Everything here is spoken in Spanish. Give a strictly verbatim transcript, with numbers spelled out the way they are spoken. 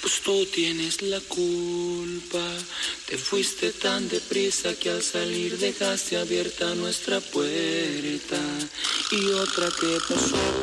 Pues tú tienes la culpa. Te fuiste tan deprisa que al salir dejaste abierta nuestra puerta. Y otra que pasó